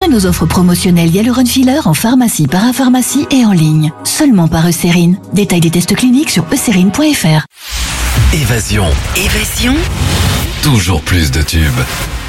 Découvrez nos offres promotionnelles Hyaluron Filler en pharmacie, parapharmacie et en ligne. Seulement par Eucérine. Détail des tests cliniques sur eucérine.fr. Évasion. Toujours plus de tubes.